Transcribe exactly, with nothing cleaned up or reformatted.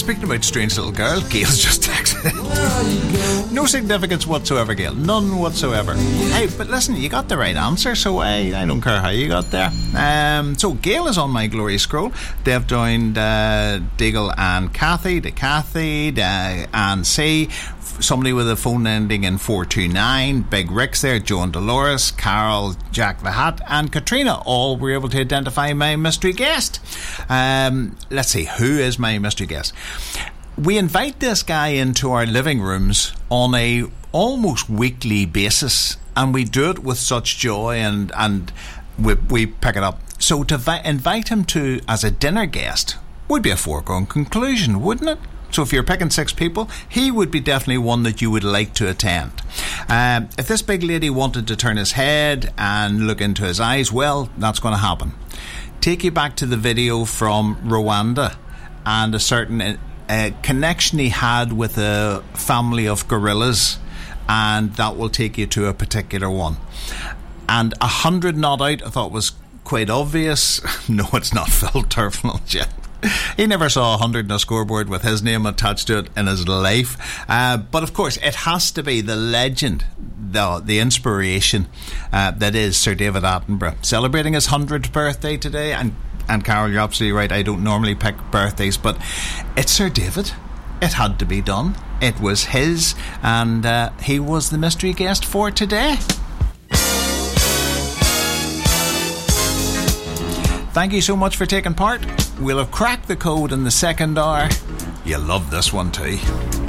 speaking about strange little girl, Gail's just texted. No significance whatsoever, Gail. None whatsoever. Hey, but listen, you got the right answer, so I, I don't care how you got there. Um, so Gail is on my glory scroll. They've joined uh, Diggle and Kathy, to Kathy, to Anne C. Somebody with a phone ending in four two nine, Big Rick's there, Joe and Dolores, Carol, Jack the Hat, and Katrina. All were able to identify my mystery guest. Um, let's see, who is my mystery guest? We invite this guy into our living rooms on a almost weekly basis, and we do it with such joy, and and we, we pick it up. So to vi- invite him to as a dinner guest would be a foregone conclusion, wouldn't it? So if you're picking six people, he would be definitely one that you would like to attend. Um, if this big lady wanted to turn his head and look into his eyes, well, that's going to happen. Take you back to the video from Rwanda and a certain uh, connection he had with a family of gorillas, and that will take you to a particular one. And a hundred not out, I thought was quite obvious. No, it's not Phil Turfnell yet. He never saw a hundred in a scoreboard with his name attached to it in his life. Uh, but of course, it has to be the legend, the the inspiration uh, that is Sir David Attenborough, celebrating his hundredth birthday today. And, and Carol, you're absolutely right, I don't normally pick birthdays, but it's Sir David. It had to be done. It was his, and uh, he was the mystery guest for today. Thank you so much for taking part. We'll have cracked the code in the second hour. You'll love this one too.